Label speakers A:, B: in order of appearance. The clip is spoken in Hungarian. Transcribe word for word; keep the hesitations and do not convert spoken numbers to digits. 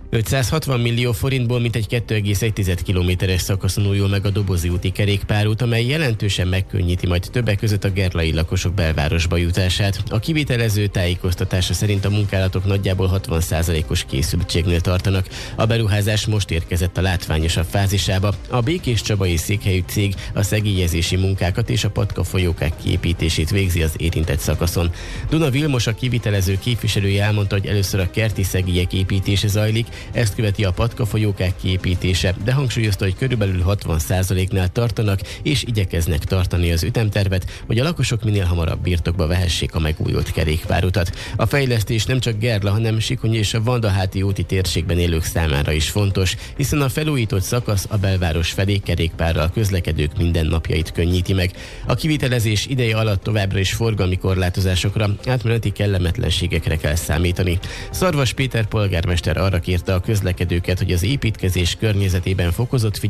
A: ötszázhatvan millió forintból mintegy kettő egész egy kilométeres szakaszon újul meg a Dobozi úti kerékpárút, amely jelentősen megkönnyíti majd többek között a gerlai lakosok belvárosba jutását. A kivitelező tájékoztatása szerint a munkálatok nagyjából hatvan százalékos készültségnél tartanak. A beruházás most érkezett a látványosabb fázisába. A Békés Csabai székhelyű cég a szegélyezési munkákat és a patkafolyókák kiépítését végzi az érintett szakaszon. Duna Vilmos, a kivitelező képviselője elmondta, hogy először a kerti szegélyek építése zajlik, ezt követi a patkafolyókák kiépítése, de hangsúlyozta, hogy körülbelül hatvan százaléknál tartanak, és igyekeznek tartani az ütemtervet, hogy a lakosok minél hamarabb birtokba vehessék a megújult kerékpárutat. A fejlesztés nem csak Gerla, hanem Sikonyi és a Vandaháti úti térségben élők számára is fontos, hiszen a felújított szakasz a belváros felé kerékpárral közlekedők mindennapjait könnyíti meg. A kivitelezés ideje alatt továbbra is forgalmi korlátozásokra, átmeneti kellemetlenségekre kell számítani. Szarvas Péter polgármester arra kérte a közlekedőket, hogy az építkezés környezetében fokozott